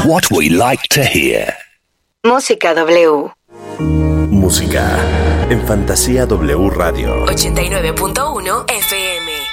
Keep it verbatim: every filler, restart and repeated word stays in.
What we like to hear. Música W. Música en Fantasía W Radio. ochenta y nueve punto uno F M.